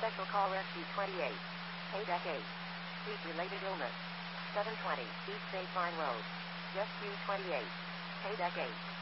Special Call Rescue 28. Paydeck 8. Heat-related illness. 720 East State Line Road. Rescue 28. Paydeck 8.